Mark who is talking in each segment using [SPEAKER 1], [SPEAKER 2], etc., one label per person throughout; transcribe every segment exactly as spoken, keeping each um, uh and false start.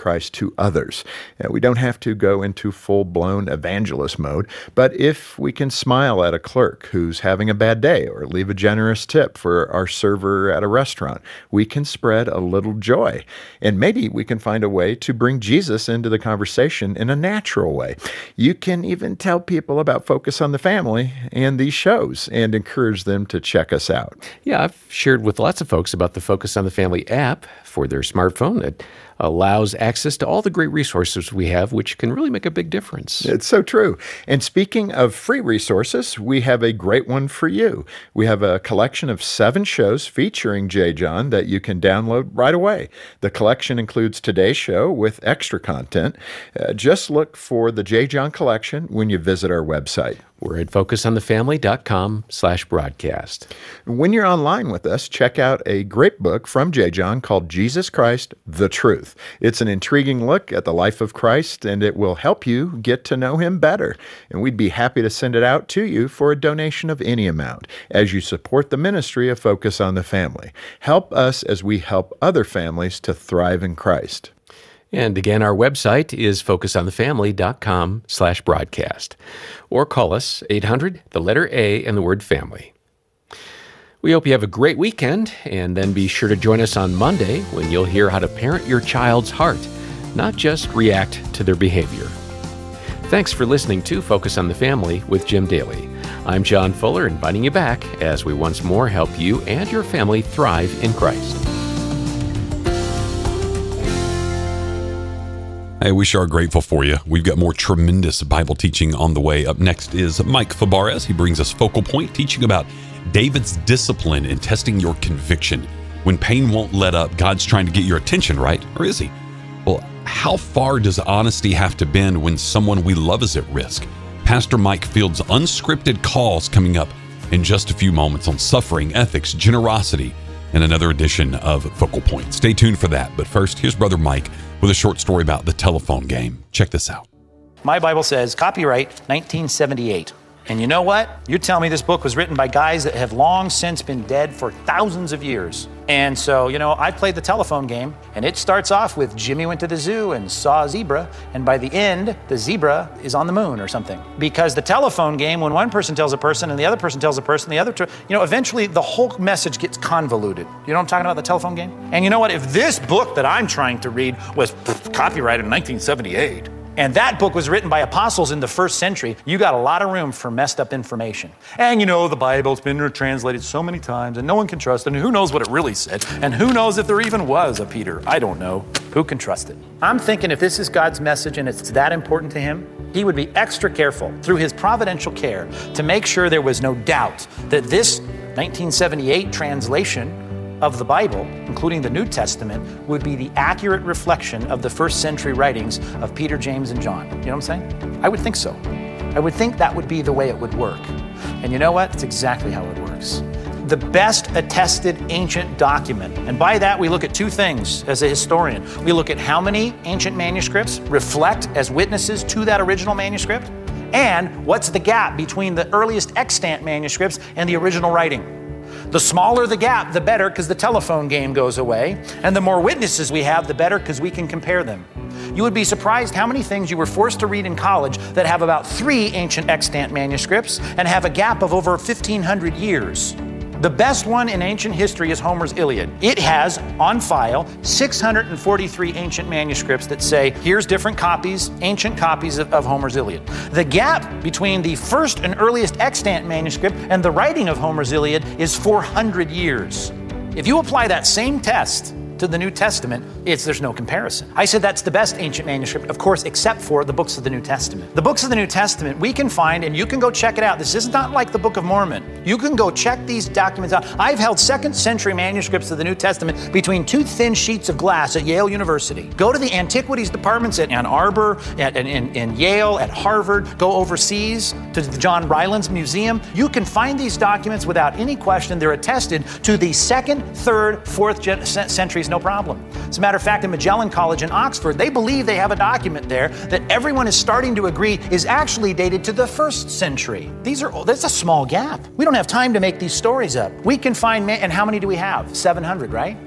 [SPEAKER 1] Christ to others. Uh, we don't have to go into full-blown evangelist mode, but if we can smile at a clerk who's having a bad day or leave a generous tip for our server at a restaurant, we can spread a little joy. And maybe we can find a way to bring Jesus into the conversation in a natural way. You can even tell people about Focus on the Family and these shows and encourage them to check us out.
[SPEAKER 2] Yeah, I've shared with lots of folks about the Focus on the Family app for their smartphone that allows access to all the great resources we have, which can really make a big difference.
[SPEAKER 1] It's so true. And speaking of free resources, we have a great one for you. We have a collection of seven shows featuring J. John that you can download right away. The collection includes today's show with extra content. Uh, just look for the J. John Collection when you visit our website.
[SPEAKER 2] We're at focusonthefamily.com slash broadcast.
[SPEAKER 1] When you're online with us, check out a great book from J. John called Jesus Christ, the Truth. It's an intriguing look at the life of Christ, and it will help you get to know him better. And we'd be happy to send it out to you for a donation of any amount as you support the ministry of Focus on the Family. Help us as we help other families to thrive in Christ.
[SPEAKER 2] And again, our website is focusonthefamily.com slash broadcast. Or call us, eight hundred, the letter A, and the word family. We hope you have a great weekend, and then be sure to join us on Monday when you'll hear how to parent your child's heart, not just react to their behavior. Thanks for listening to Focus on the Family with Jim Daly. I'm John Fuller, inviting you back as we once more help you and your family thrive in Christ.
[SPEAKER 3] Hey, we sure are grateful for you. We've got more tremendous Bible teaching on the way. Up next is Mike Fabarez. He brings us Focal Point, teaching about David's discipline in testing your conviction. When pain won't let up, God's trying to get your attention, right? Or is he? Well, how far does honesty have to bend when someone we love is at risk? Pastor Mike fields unscripted calls coming up in just a few moments on suffering, ethics, generosity, and another edition of Focal Point. Stay tuned for that. But first, here's Brother Mike with a short story about the telephone game. Check this out.
[SPEAKER 4] My Bible says copyright nineteen seventy-eight. And you know what? You're telling me this book was written by guys that have long since been dead for thousands of years. And so, you know, I played the telephone game, and it starts off with Jimmy went to the zoo and saw a zebra, and by the end, the zebra is on the moon or something. Because the telephone game, when one person tells a person and the other person tells a person, the other, t- you know, eventually the whole message gets convoluted. You know what I'm talking about, the telephone game? And you know what? If this book that I'm trying to read was pff, copyrighted in nineteen seventy-eight, and that book was written by apostles in the first century, you got a lot of room for messed up information. And you know, the Bible's been translated so many times, and no one can trust it, and who knows what it really said, and who knows if there even was a Peter. I don't know. Who can trust it? I'm thinking if this is God's message and it's that important to him, he would be extra careful through his providential care to make sure there was no doubt that this nineteen seventy-eight translation of the Bible, including the New Testament, would be the accurate reflection of the first century writings of Peter, James, and John. You know what I'm saying? I would think so. I would think that would be the way it would work. And you know what? It's exactly how it works. The best attested ancient document, and by that we look at two things as a historian. We look at how many ancient manuscripts reflect as witnesses to that original manuscript, and what's the gap between the earliest extant manuscripts and the original writing. The smaller the gap, the better, because the telephone game goes away. And the more witnesses we have, the better, because we can compare them. You would be surprised how many things you were forced to read in college that have about three ancient extant manuscripts and have a gap of over fifteen hundred years. The best one in ancient history is Homer's Iliad. It has, on file, six hundred forty-three ancient manuscripts that say, here's different copies, ancient copies of, of Homer's Iliad. The gap between the first and earliest extant manuscript and the writing of Homer's Iliad is four hundred years. If you apply that same test to the New Testament, it's there's no comparison. I said that's the best ancient manuscript, of course, except for the books of the New Testament. The books of the New Testament we can find, and you can go check it out. This is not like the Book of Mormon. You can go check these documents out. I've held second century manuscripts of the New Testament between two thin sheets of glass at Yale University. Go to the antiquities departments at Ann Arbor, at, in, in, in Yale, at Harvard. Go overseas to the John Rylands Museum. You can find these documents without any question. They're attested to the second, third, fourth gen- centuries, no problem. As a matter of fact, in Magellan College in Oxford, they believe they have a document there that everyone is starting to agree is actually dated to the first century. These are, that's a small gap. We don't have time to make these stories up. We can find, and how many do we have? seven hundred, right?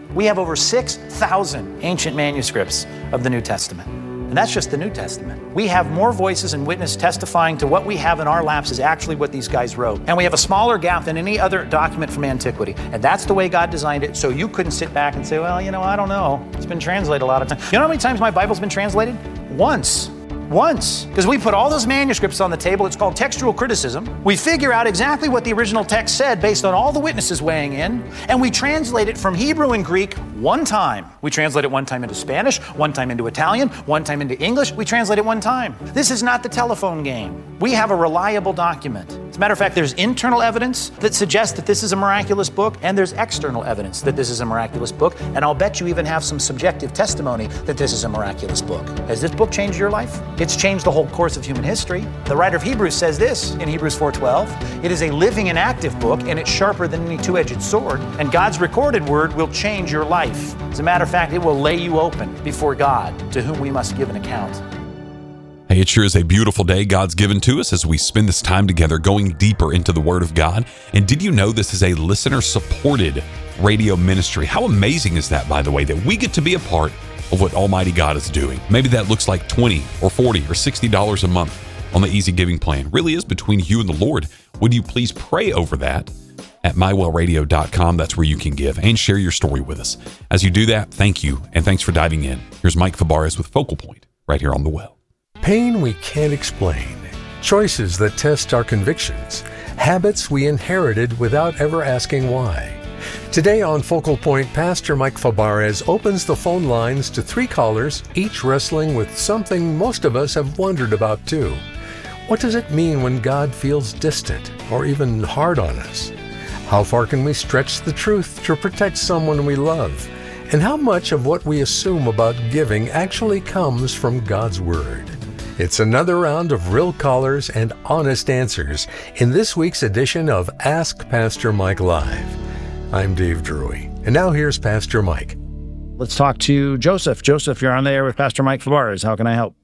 [SPEAKER 4] We have over six thousand ancient manuscripts of the New Testament. And that's just the New Testament. We have more voices and witness testifying to what we have in our laps is actually what these guys wrote. And we have a smaller gap than any other document from antiquity. And that's the way God designed it, so you couldn't sit back and say, well, you know, I don't know. It's been translated a lot of times. You know how many times my Bible's been translated? Once. Once. Because we put all those manuscripts on the table. It's called textual criticism. We figure out exactly what the original text said based on all the witnesses weighing in, and we translate it from Hebrew and Greek one time. We translate it one time into Spanish, one time into Italian, one time into English. We translate it one time. This is not the telephone game. We have a reliable document. As a matter of fact, there's internal evidence that suggests that this is a miraculous book, and there's external evidence that this is a miraculous book, and I'll bet you even have some subjective testimony that this is a miraculous book. Has this book changed your life? It's changed the whole course of human history. The writer of Hebrews says this in Hebrews four twelve, it is a living and active book, and it's sharper than any two-edged sword, and God's recorded word will change your life. As a matter of fact, it will lay you open before God, to whom we must give an account.
[SPEAKER 3] Hey, it sure is a beautiful day God's given to us as we spend this time together going deeper into the Word of God. And did you know this is a listener-supported radio ministry? How amazing is that, by the way, that we get to be a part of what Almighty God is doing? Maybe that looks like twenty or forty or sixty dollars a month on the Easy Giving plan. It really is between you and the Lord. Would you please pray over that at my well radio dot com? That's where you can give and share your story with us. As you do that, thank you, and thanks for diving in. Here's Mike Fabarez with Focal Point right here on The Well.
[SPEAKER 5] Pain we can't explain, choices that test our convictions, habits we inherited without ever asking why. Today on Focal Point, Pastor Mike Fabarez opens the phone lines to three callers, each wrestling with something most of us have wondered about too. What does it mean when God feels distant or even hard on us? How far can we stretch the truth to protect someone we love? And how much of what we assume about giving actually comes from God's Word? It's another round of real callers and honest answers in this week's edition of Ask Pastor Mike Live. I'm Dave Drury, and now here's Pastor Mike.
[SPEAKER 6] Let's talk to Joseph. Joseph, you're on the air with Pastor Mike Fabarez. How can I help?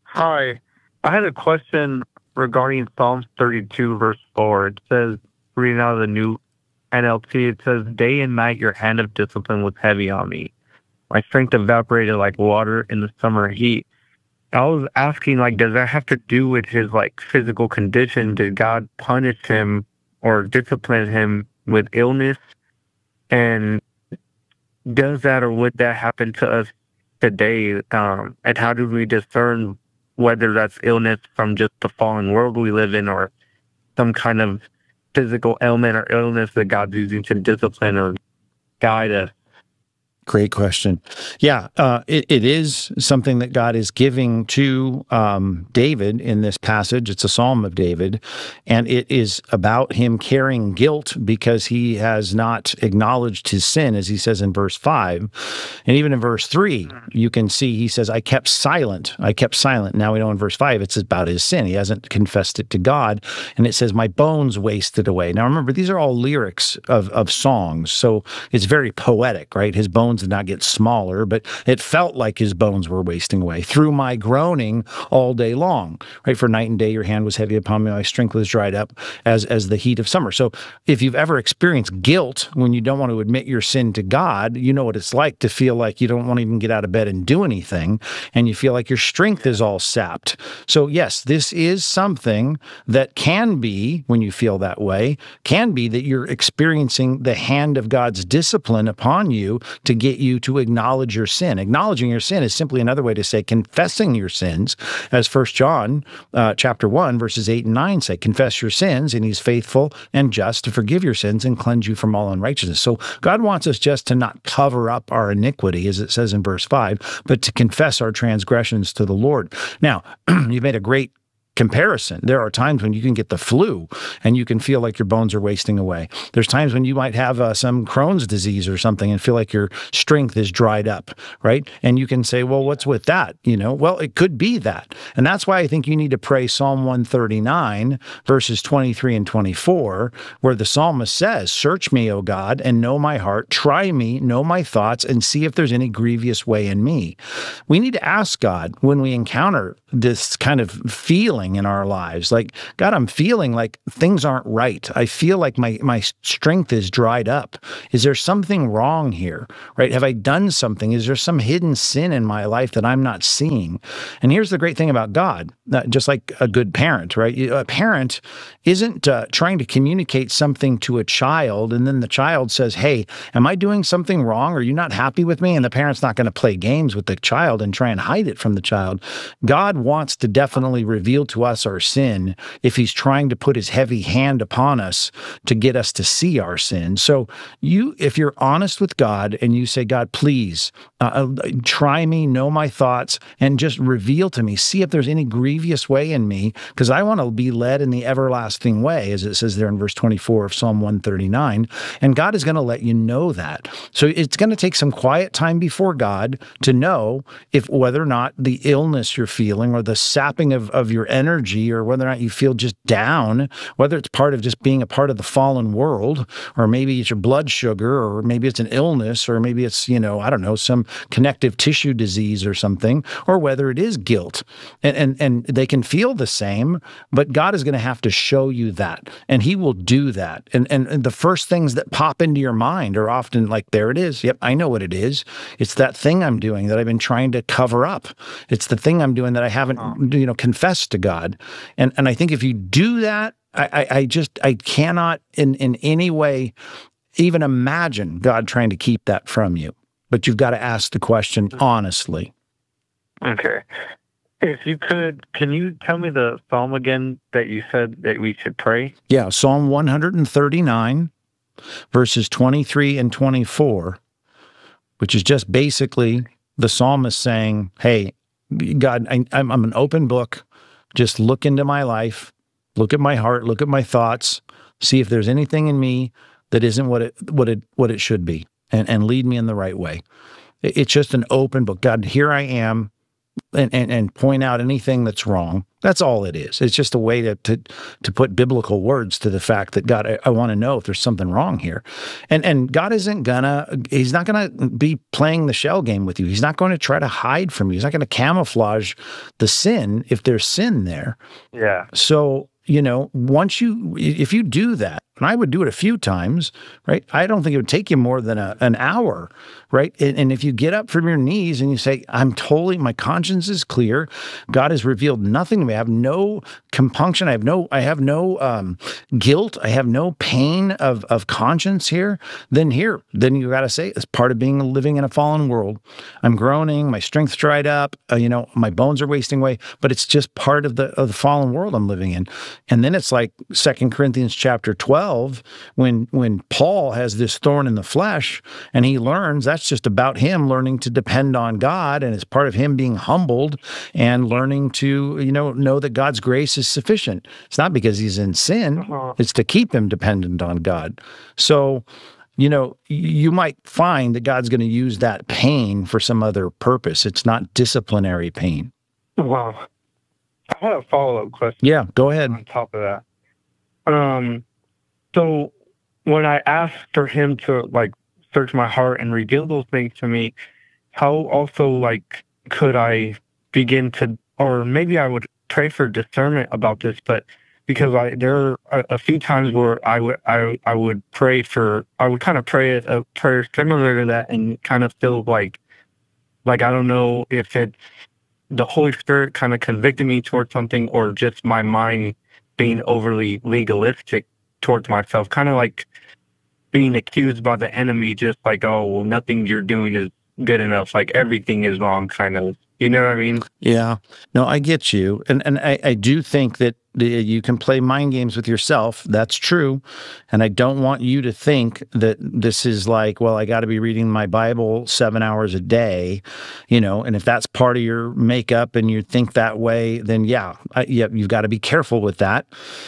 [SPEAKER 7] Hi. I had a question regarding Psalms thirty-two, verse four. It says, reading out of the new N L T, it says, day and night your hand of discipline was heavy on me. My strength evaporated like water in the summer heat. I was asking, like, does that have to do with his, like, physical condition? Did God punish him or discipline him with illness? And does that or would that happen to us today? Um, and how do we discern whether that's illness from just the fallen world we live in or some kind of physical ailment or illness that God's using to discipline or guide us?
[SPEAKER 6] Great question. Yeah, uh, it, it is something that God is giving to um, David in this passage. It's a psalm of David, and it is about him carrying guilt because he has not acknowledged his sin, as he says in verse five. And even in verse three, you can see he says, I kept silent. I kept silent. Now we know in verse five, it's about his sin. He hasn't confessed it to God. And it says, my bones wasted away. Now remember, these are all lyrics of, of songs, so it's very poetic, right? His bones did not get smaller, but it felt like his bones were wasting away through my groaning all day long, right? For night and day, your hand was heavy upon me. My strength was dried up as, as the heat of summer. So if you've ever experienced guilt when you don't want to admit your sin to God, you know what it's like to feel like you don't want to even get out of bed and do anything, and you feel like your strength is all sapped. So yes, this is something that can be, when you feel that way, can be that you're experiencing the hand of God's discipline upon you to get you to acknowledge your sin. Acknowledging your sin is simply another way to say confessing your sins, as First John uh, chapter one, verses eight and nine say, confess your sins, and he's faithful and just to forgive your sins and cleanse you from all unrighteousness. So God wants us just to not cover up our iniquity, as it says in verse five, but to confess our transgressions to the Lord. Now, you've made a great comparison. There are times when you can get the flu and you can feel like your bones are wasting away. There's times when you might have uh, some Crohn's disease or something and feel like your strength is dried up, right? And you can say, well, what's with that? You know, well, it could be that. And that's why I think you need to pray Psalm one thirty-nine, verses twenty-three and twenty-four, where the psalmist says, search me, O God, and know my heart. Try me, know my thoughts, and see if there's any grievous way in me. We need to ask God when we encounter this kind of feeling feeling in our lives. Like, God, I'm feeling like things aren't right. I feel like my, my strength is dried up. Is there something wrong here, right? Have I done something? Is there some hidden sin in my life that I'm not seeing? And here's the great thing about God, uh, just like a good parent, right? A parent isn't uh, trying to communicate something to a child, and then the child says, hey, am I doing something wrong? Are you not happy with me? And the parent's not going to play games with the child and try and hide it from the child. God wants to definitely reveal to us our sin if he's trying to put his heavy hand upon us to get us to see our sin. So you, if you're honest with God and you say, God, please uh, try me, know my thoughts, and just reveal to me, see if there's any grievous way in me, because I want to be led in the everlasting way, as it says there in verse twenty-four of Psalm one thirty-nine. And God is going to let you know that. So it's going to take some quiet time before God to know if whether or not the illness you're feeling or the sapping of, of your energy, or whether or not you feel just down, whether it's part of just being a part of the fallen world, or maybe it's your blood sugar, or maybe it's an illness, or maybe it's, you know, I don't know, some connective tissue disease or something, or whether it is guilt. And, and, and they can feel the same, but God is going to have to show you that, and he will do that. And, and, and the first things that pop into your mind are often like, there it is. Yep, I know what it is. It's that thing I'm doing that I've been trying to cover up. It's the thing I'm doing that I haven't, you know, confessed to God. And and I think if you do that, I, I, I just, I cannot in, in any way even imagine God trying to keep that from you. But you've got to ask the question honestly.
[SPEAKER 7] Okay. If you could, can you tell me the psalm again that you said that we should pray?
[SPEAKER 6] Yeah, Psalm one thirty-nine, verses twenty-three and twenty-four, which is just basically the psalmist saying, hey, God, I, I'm, I'm an open book. Just look into my life, look at my heart, look at my thoughts, see if there's anything in me that isn't what it what it what it should be, and, and lead me in the right way. It's just an open book. God, here I am, and, and, and point out anything that's wrong. That's all it is. It's just a way to to, to put biblical words to the fact that, God, I, I want to know if there's something wrong here. And and God isn't gonna, he's not gonna be playing the shell game with you. He's not going to try to hide from you. He's not going to camouflage the sin if there's sin there.
[SPEAKER 7] Yeah.
[SPEAKER 6] So, you know, once you, if you do that, and I would do it a few times, right? I don't think it would take you more than a, an hour, right? And, and if you get up from your knees and you say, I'm totally, my conscience is clear. God has revealed nothing to me. I have no compunction. I have no, I have no um, guilt. I have no pain of, of conscience here. Then here, then you got to say, as part of being living in a fallen world, I'm groaning, my strength's dried up, uh, you know, my bones are wasting away, but it's just part of the, of the fallen world I'm living in. And then it's like Second Corinthians chapter twelve, when when Paul has this thorn in the flesh, and he learns that's just about him learning to depend on God, and it's part of him being humbled and learning to, you know, know that God's grace is sufficient. It's not because he's in sin, uh-huh. It's to keep him dependent on God. So, you know, you might find that God's going to use that pain for some other purpose. It's not disciplinary pain.
[SPEAKER 7] Wow. I had a follow-up question.
[SPEAKER 6] Yeah, go ahead.
[SPEAKER 7] On top of that. Um, so when I asked for him to, like, search my heart and reveal those things to me, how also, like, could I begin to, or maybe I would pray for discernment about this, but because I, there are a, a few times where I would, I, I would pray for, I would kind of pray a prayer similar to that and kind of feel like, like, I don't know if it's the Holy Spirit kind of convicted me towards something, or just my mind being overly legalistic towards myself, kind of like being accused by the enemy, just like, oh, well, nothing you're doing is good enough, like everything is wrong, kind of, you know what I mean?
[SPEAKER 6] Yeah, no, I get you. And and I, I do think that the, you can play mind games with yourself. That's true. And I don't want you to think that this is like, well, I got to be reading my Bible seven hours a day, you know, and if that's part of your makeup and you think that way, then yeah, I, yeah, you've got to be careful with that.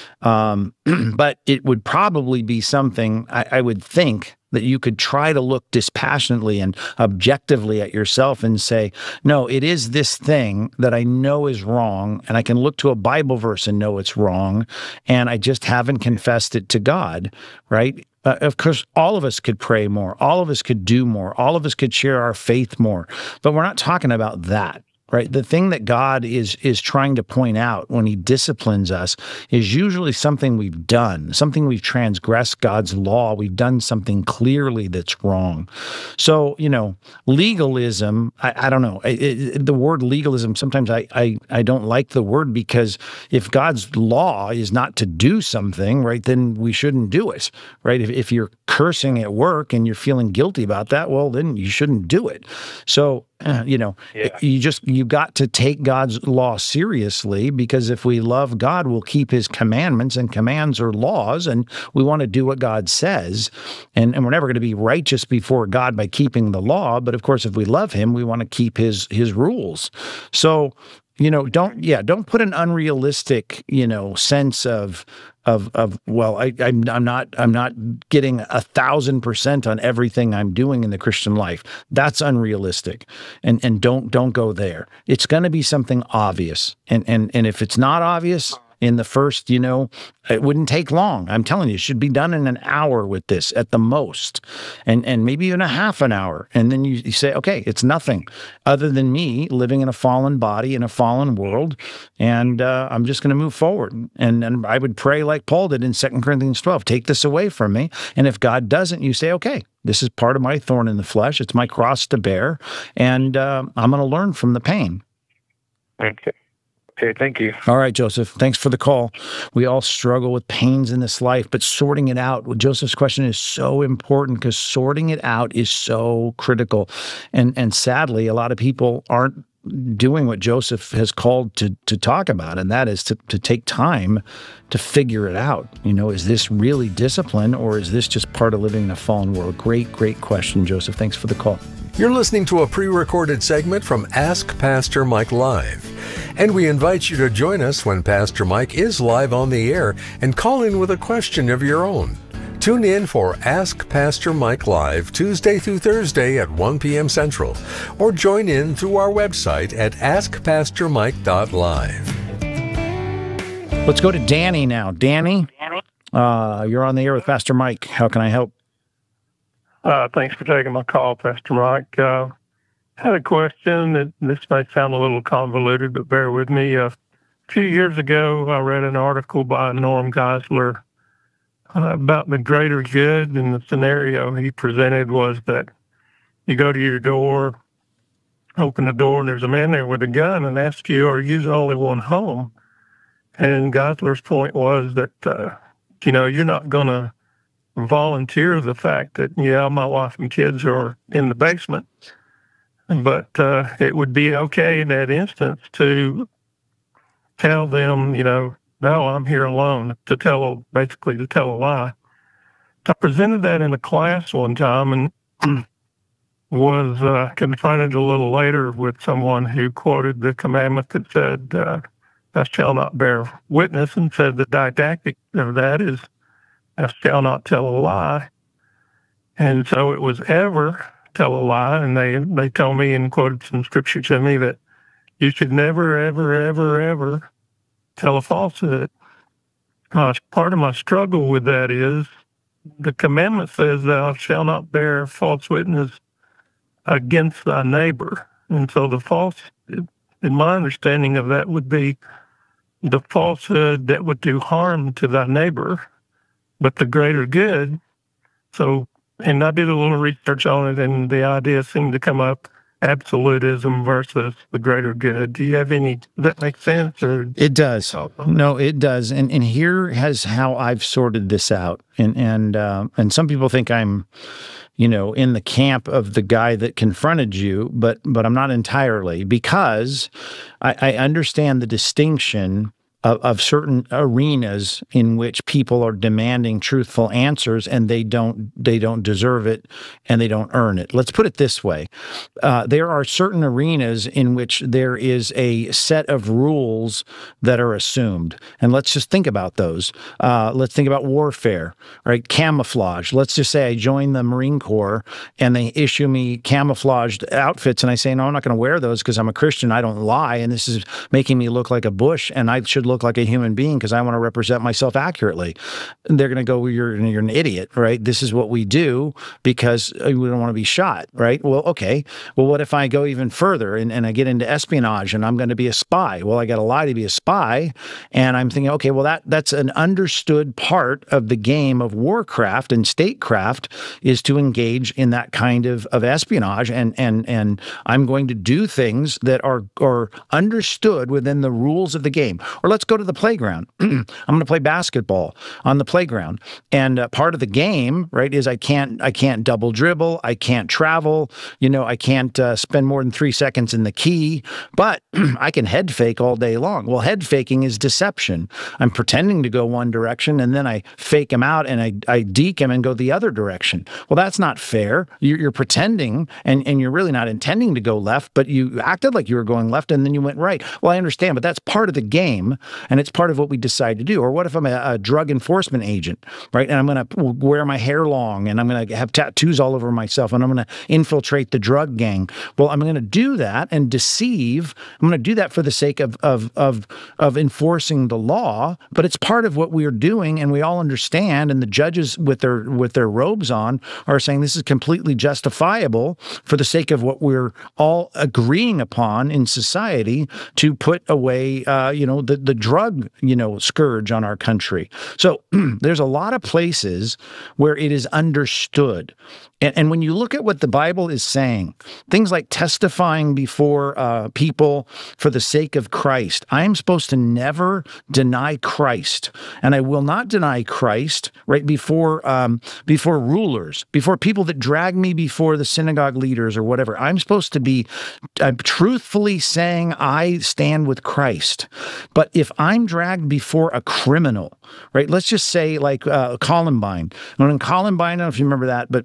[SPEAKER 6] Um, but it would probably be something, I, I would think, that you could try to look dispassionately and objectively at yourself and say, no, it is this thing that I know is wrong, and I can look to a Bible verse and know it's wrong, and I just haven't confessed it to God, right? Uh, of course, all of us could pray more. All of us could do more. All of us could share our faith more. But we're not talking about that. right? The thing that God is is trying to point out when he disciplines us is usually something we've done, something we've transgressed God's law. We've done something clearly that's wrong. So, you know, legalism, I, I don't know. It, it, the word legalism, sometimes I, I, I don't like the word, because if God's law is not to do something, right, then we shouldn't do it, right? If, if you're cursing at work and you're feeling guilty about that, well, then you shouldn't do it. So, uh, you know,
[SPEAKER 7] Yeah.
[SPEAKER 6] you just, you got to take God's law seriously, because if we love God, we'll keep his commandments, and commands are laws, and we want to do what God says. And, and we're never going to be righteous before God by keeping the law. But of course, if we love him, we want to keep his, his rules. So, you know, don't, yeah, don't put an unrealistic, you know, sense of, of, of, well, I, I'm, I'm not, I'm not getting a thousand percent on everything I'm doing in the Christian life. That's unrealistic. And, and don't, don't go there. It's going to be something obvious. And, and, and if it's not obvious in the first, you know, it wouldn't take long. I'm telling you, it should be done in an hour with this at the most, and and maybe even a half an hour. And then you, you say, okay, it's nothing other than me living in a fallen body in a fallen world, and uh, I'm just going to move forward. And and I would pray like Paul did in Second Corinthians twelve, take this away from me. And if God doesn't, you say, okay, this is part of my thorn in the flesh. It's my cross to bear, and uh, I'm going to learn from the pain.
[SPEAKER 7] Okay. Okay, thank you.
[SPEAKER 6] All right, Joseph, thanks for the call. We all struggle with pains in this life, but sorting it out, well, Joseph's question is so important, because sorting it out is so critical. And and sadly, a lot of people aren't doing what Joseph has called to to talk about, and that is to, to take time to figure it out. You know, is this really discipline, or is this just part of living in a fallen world? Great, great question, Joseph. Thanks for the call.
[SPEAKER 5] You're listening to a pre-recorded segment from Ask Pastor Mike Live. And we invite you to join us when Pastor Mike is live on the air and call in with a question of your own. Tune in for Ask Pastor Mike Live Tuesday through Thursday at one p.m. Central, or join in through our website at ask pastor mike dot live.
[SPEAKER 6] Let's go to Danny now. Danny, uh, you're on the air with Pastor Mike. How can I help?
[SPEAKER 8] Uh, thanks for taking my call, Pastor Mike. Uh, I had a question that this may sound a little convoluted, but bear with me. Uh, a few years ago, I read an article by Norm Geisler uh, about the greater good, and the scenario he presented was that you go to your door, open the door, and there's a man there with a gun and asks you, are you the only one home? And Geisler's point was that, uh, you know, you're not going to volunteer the fact that, yeah, my wife and kids are in the basement, but uh, it would be okay in that instance to tell them, you know, no, I'm here alone, to tell, basically to tell a lie. I presented that in a class one time and was uh, confronted a little later with someone who quoted the commandment that said, uh, thou shalt not bear witness, and said the didactic of that is, thou shalt not tell a lie. And so it was ever tell a lie. And they, they told me and quoted some scripture to me that you should never, ever, ever, ever tell a falsehood. Uh, part of my struggle with that is the commandment says thou shalt not bear false witness against thy neighbor. And so the false, in my understanding of that, would be the falsehood that would do harm to thy neighbor, but the greater good. So, and I did a little research on it, and the idea seemed to come up, absolutism versus the greater good. Do you have any, does that make sense? Or?
[SPEAKER 6] It does. No, it does. And and here has how I've sorted this out. And and uh, and some people think I'm, you know, in the camp of the guy that confronted you, but but I'm not entirely, because I, I understand the distinction Of, of certain arenas in which people are demanding truthful answers, and they don't they don't deserve it, and they don't earn it. Let's put it this way. Uh, there are certain arenas in which there is a set of rules that are assumed. And let's just think about those. Uh, let's think about warfare, right? Camouflage. Let's just say I join the Marine Corps and they issue me camouflaged outfits, and I say, no, I'm not going to wear those because I'm a Christian. I don't lie, and this is making me look like a bush, and I should look look like a human being because I want to represent myself accurately. And they're going to go, well, you're, you're an idiot, right? This is what we do because we don't want to be shot, right? Well, okay. Well, what if I go even further and, and I get into espionage and I'm going to be a spy? Well, I got to lie to be a spy. And I'm thinking, okay, well, that that's an understood part of the game of warcraft and statecraft is to engage in that kind of, of espionage. And, and, and I'm going to do things that are, are understood within the rules of the game. Or let's go to the playground. I'm going to play basketball on the playground. And uh, part of the game, right, is I can't, I can't double dribble. I can't travel. You know, I can't uh, spend more than three seconds in the key, but I can head fake all day long. Well, head faking is deception. I'm pretending to go one direction and then I fake him out and I, I deke him and go the other direction. Well, that's not fair. You're, you're pretending and, and you're really not intending to go left, but you acted like you were going left and then you went right. Well, I understand, but that's part of the game and it's part of what we decide to do. Or what if I'm a, a drug enforcement agent, right? And I'm going to wear my hair long and I'm going to have tattoos all over myself and I'm going to infiltrate the drug gang. Well, I'm going to do that and deceive. I'm going to do that for the sake of, of, of, of enforcing the law, but it's part of what we're doing and we all understand. And the judges with their, with their robes on are saying this is completely justifiable for the sake of what we're all agreeing upon in society to put away, uh, you know, the, the drug, you know, scourge on our country. So there's a lot of places where it is understood. And, and when you look at what the Bible is saying, things like testifying before uh, people for the sake of Christ, I am supposed to never deny Christ. And I will not deny Christ, right, before, um, before rulers, before people that drag me before the synagogue leaders or whatever. I'm supposed to be uh, truthfully saying I stand with Christ. But if I'm dragged before a criminal, right, let's just say like uh, Columbine. When in Columbine, I don't know if you remember that, but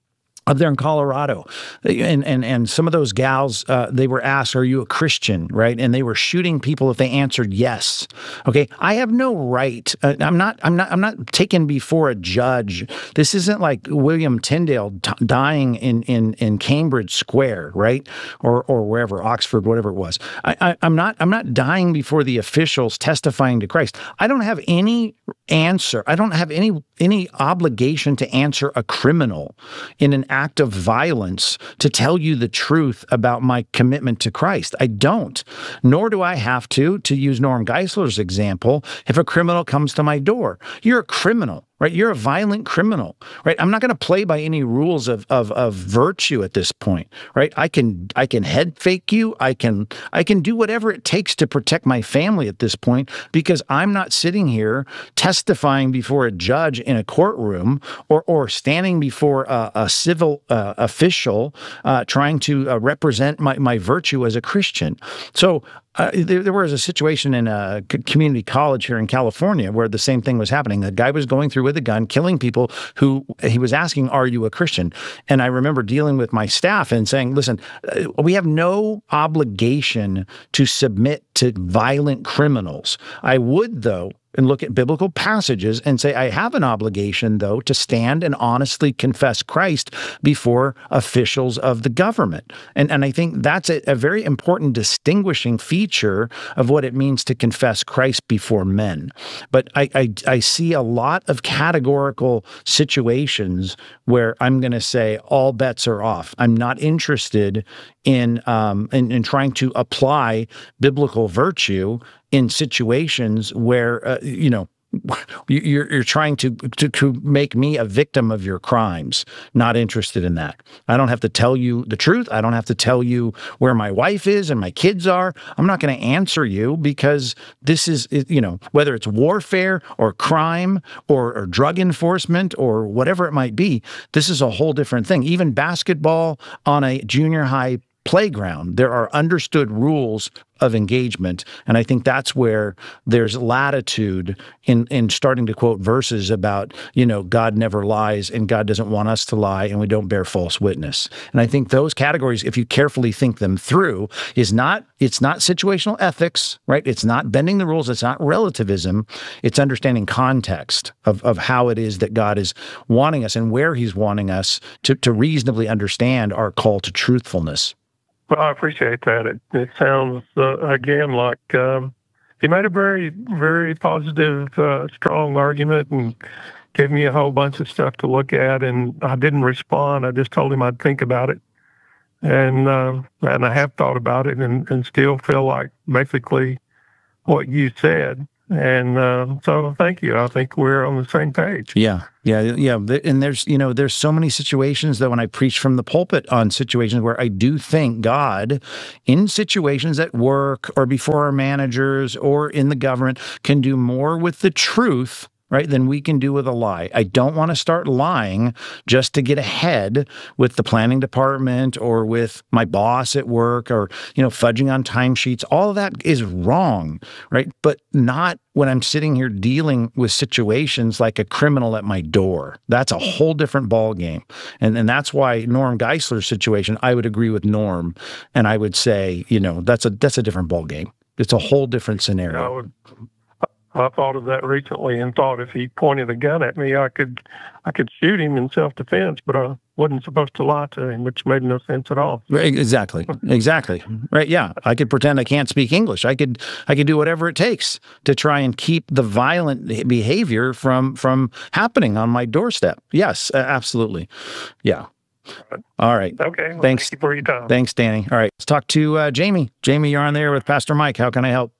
[SPEAKER 6] up there in Colorado, and and and some of those gals, uh, they were asked, "Are you a Christian?" Right, and they were shooting people if they answered yes. Okay, I have no right. Uh, I'm not. I'm not. I'm not taken before a judge. This isn't like William Tyndale t- dying in in in Cambridge Square, right, or or wherever, Oxford, whatever it was. I, I, I'm not. I'm not dying before the officials testifying to Christ. I don't have any answer. I don't have any any obligation to answer a criminal in an act of violence to tell you the truth about my commitment to Christ. I don't. Nor do I have to, to use Norm Geisler's example, if a criminal comes to my door. You're a criminal. Right, you're a violent criminal, right? I'm not going to play by any rules of, of of virtue at this point, right? I can I can head fake you, I can I can do whatever it takes to protect my family at this point because I'm not sitting here testifying before a judge in a courtroom or or standing before a, a civil uh, official uh, trying to uh, represent my my virtue as a Christian. So. Uh, there, there was a situation in a community college here in California where the same thing was happening. A guy was going through with a gun, killing people who he was asking, "Are you a Christian?" And I remember dealing with my staff and saying, listen, uh, we have no obligation to submit to violent criminals. I would, though, and look at biblical passages and say, I have an obligation, though, to stand and honestly confess Christ before officials of the government. And, and I think that's a, a very important distinguishing feature of what it means to confess Christ before men. But I, I, I see a lot of categorical situations where I'm going to say all bets are off. I'm not interested in, um, in, in trying to apply biblical virtue in situations where, uh, you know, you're, you're trying to, to to make me a victim of your crimes. Not interested in that. I don't have to tell you the truth. I don't have to tell you where my wife is and my kids are. I'm not going to answer you because this is, you know, whether it's warfare or crime or, or drug enforcement or whatever it might be, this is a whole different thing. Even basketball on a junior high playground, there are understood rules of engagement. And I think that's where there's latitude in, in starting to quote verses about, you know, God never lies and God doesn't want us to lie and we don't bear false witness. And I think those categories, if you carefully think them through, is not, it's not situational ethics, right? It's not bending the rules. It's not relativism. It's understanding context of, of how it is that God is wanting us and where he's wanting us to, to reasonably understand our call to truthfulness.
[SPEAKER 8] Well, I appreciate that. It, it sounds, uh, again, like um, he made a very, very positive, uh, strong argument and gave me a whole bunch of stuff to look at. And I didn't respond. I just told him I'd think about it. And uh, and I have thought about it and, and still feel like basically what you said. And uh, so thank you. I think we're on the same page.
[SPEAKER 6] Yeah, yeah, yeah. And there's, you know, there's so many situations that when I preach from the pulpit on situations where I do think God, in situations at work or before our managers or in the government, can do more with the truth, right, than we can do with a lie. I don't want to start lying just to get ahead with the planning department or with my boss at work or, you know, fudging on timesheets. All of that is wrong, right? But not when I'm sitting here dealing with situations like a criminal at my door. That's a whole different ballgame. And, and that's why Norm Geisler's situation, I would agree with Norm. And I would say, you know, that's a, that's a different ballgame. It's a whole different scenario.
[SPEAKER 8] I would I thought of that recently and thought if he pointed a gun at me, I could, I could shoot him in self-defense, but I wasn't supposed to lie to him, which made no sense at all.
[SPEAKER 6] Exactly, exactly. Right? Yeah, I could pretend I can't speak English. I could, I could do whatever it takes to try and keep the violent behavior from from happening on my doorstep. Yes, absolutely. Yeah. All right.
[SPEAKER 8] Okay. Well,
[SPEAKER 6] Thanks.
[SPEAKER 8] Thank you for your time.
[SPEAKER 6] Thanks, Danny. All right. Let's talk to uh, Jamie. Jamie, you're on there with Pastor Mike. How can I help?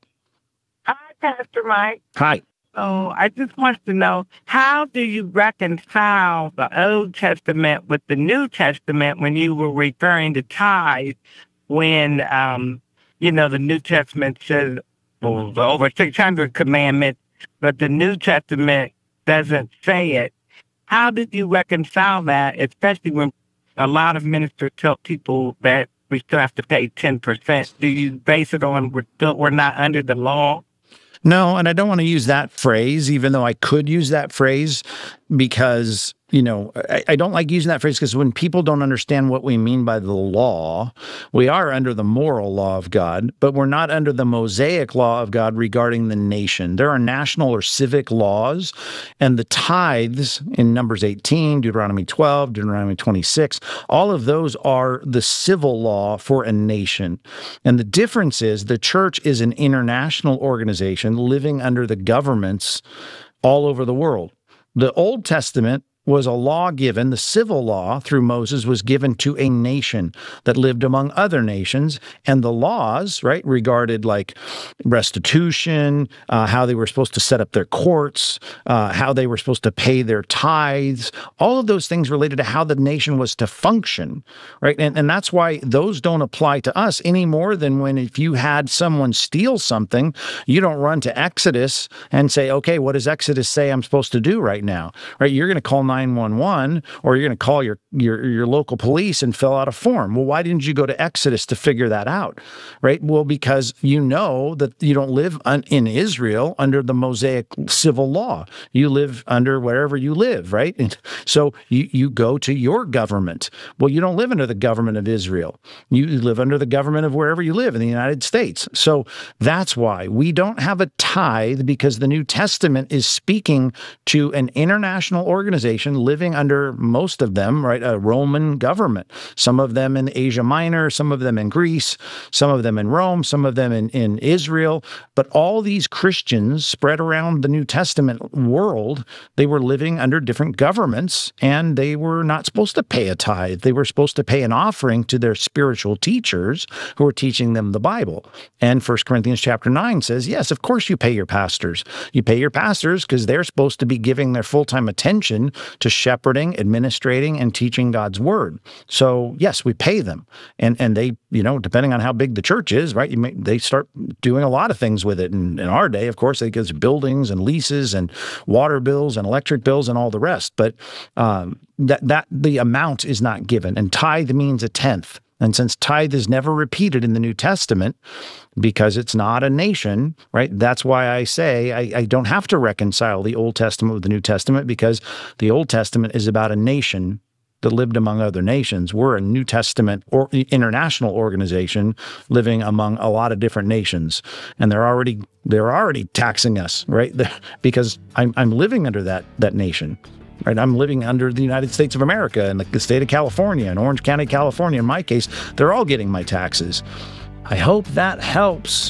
[SPEAKER 9] Pastor Mike.
[SPEAKER 6] Hi.
[SPEAKER 9] Oh, I just want to know, how do you reconcile the Old Testament with the New Testament when you were referring to tithes when, um, you know, the New Testament says well, over six hundred commandments, but the New Testament doesn't say it? How did you reconcile that, especially when a lot of ministers tell people that we still have to pay ten percent? Do you base it on we're, still, we're not under the law?
[SPEAKER 6] No, and I don't want to use that phrase, even though I could use that phrase, because, you know, I, I don't like using that phrase because when people don't understand what we mean by the law, we are under the moral law of God, but we're not under the Mosaic law of God regarding the nation. There are national or civic laws, and the tithes in Numbers eighteen, Deuteronomy twelve, Deuteronomy twenty-six, all of those are the civil law for a nation. And the difference is the church is an international organization living under the governments all over the world. The Old Testament was a law given, the civil law through Moses was given to a nation that lived among other nations. And the laws, right, regarded like restitution, uh, how they were supposed to set up their courts, uh, how they were supposed to pay their tithes, all of those things related to how the nation was to function, right? And, and that's why those don't apply to us any more than when if you had someone steal something, you don't run to Exodus and say, okay, what does Exodus say I'm supposed to do right now, right? You're going to call nine one one, or you're going to call your, your your local police and fill out a form. Well, why didn't you go to Exodus to figure that out, right? Well, because you know that you don't live un, in Israel under the Mosaic civil law. You live under wherever you live, right? And so you, you go to your government. Well, you don't live under the government of Israel. You live under the government of wherever you live in the United States. So that's why we don't have a tithe, because the New Testament is speaking to an international organization living under, most of them, right, a Roman government. Some of them in Asia Minor, some of them in Greece, some of them in Rome, some of them in, in Israel. But all these Christians spread around the New Testament world, they were living under different governments, and they were not supposed to pay a tithe. They were supposed to pay an offering to their spiritual teachers who were teaching them the Bible. And First Corinthians chapter nine says, yes, of course you pay your pastors. You pay your pastors because they're supposed to be giving their full-time attention to shepherding, administrating, and teaching God's word. So yes, we pay them. And and they, you know, depending on how big the church is, right, you may, they start doing a lot of things with it. And in our day, of course, they give buildings and leases and water bills and electric bills and all the rest. But um, that, that the amount is not given. And tithe means a tenth. And since tithe is never repeated in the New Testament, because it's not a nation, right? That's why I say I, I don't have to reconcile the Old Testament with the New Testament, because the Old Testament is about a nation that lived among other nations. We're a New Testament or international organization living among a lot of different nations, and they're already they're already taxing us, right? Because I'm I'm living under that that nation. Right, I'm living under the United States of America and the state of California and Orange County, California. In my case, they're all getting my taxes. I hope that helps.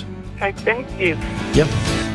[SPEAKER 9] Okay, thank you.
[SPEAKER 6] Yep.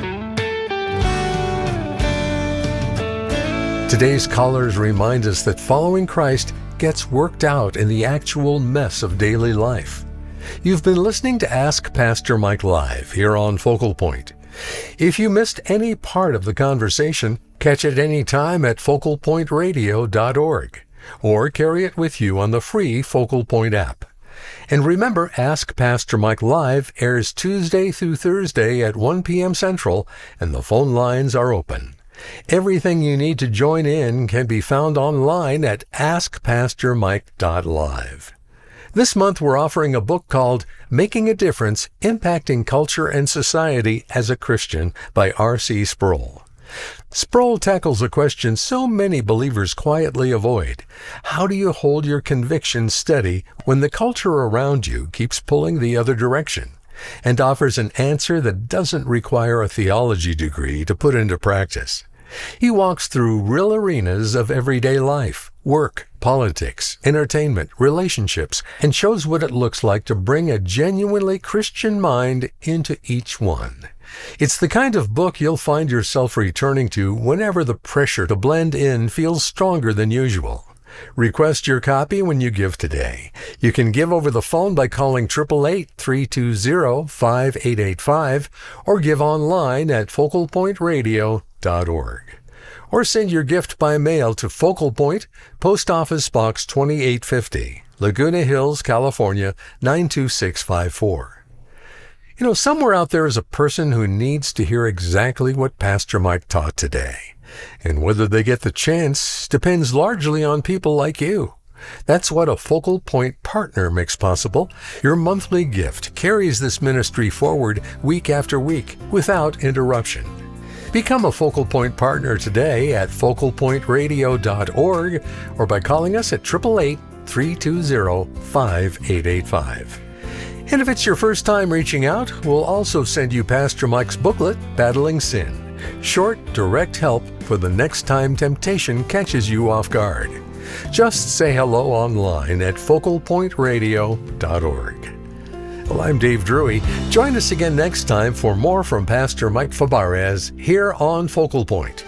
[SPEAKER 5] Today's callers remind us that following Christ gets worked out in the actual mess of daily life. You've been listening to Ask Pastor Mike Live here on Focal Point. If you missed any part of the conversation, catch it any time at focal point radio dot org or carry it with you on the free Focal Point app. And remember, Ask Pastor Mike Live airs Tuesday through Thursday at one p.m. Central, and the phone lines are open. Everything you need to join in can be found online at ask pastor mike dot live. This month we're offering a book called Making a Difference, Impacting Culture and Society as a Christian by R C Sproul. Sproul tackles a question so many believers quietly avoid. How do you hold your convictions steady when the culture around you keeps pulling the other direction? And offers an answer that doesn't require a theology degree to put into practice. He walks through real arenas of everyday life, work, politics, entertainment, relationships, and shows what it looks like to bring a genuinely Christian mind into each one. It's the kind of book you'll find yourself returning to whenever the pressure to blend in feels stronger than usual. Request your copy when you give today. You can give over the phone by calling eight eight eight, three two zero, five eight eight five or give online at focal point radio dot org. Or send your gift by mail to Focal Point, Post Office Box twenty-eight fifty, Laguna Hills, California, nine two six five four. You know, somewhere out there is a person who needs to hear exactly what Pastor Mike taught today. And whether they get the chance depends largely on people like you. That's what a Focal Point partner makes possible. Your monthly gift carries this ministry forward week after week without interruption. Become a Focal Point partner today at focal point radio dot org or by calling us at eight eight eight, three two zero, five eight eight five. And if it's your first time reaching out, we'll also send you Pastor Mike's booklet, Battling Sin. Short, direct help for the next time temptation catches you off guard. Just say hello online at focal point radio dot org. Well, I'm Dave Drury. Join us again next time for more from Pastor Mike Fabarez here on Focal Point.